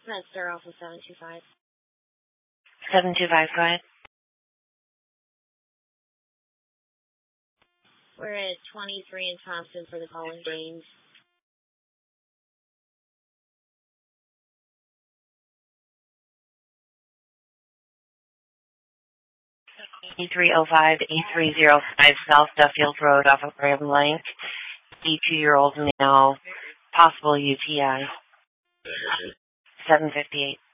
Medster off of 725. 725, go ahead. We're at 23 in Thompson for the call in Gaines. E305, E305 South Duffield Road off of Graham Lake. 82-year-old male, possible UTI. 758.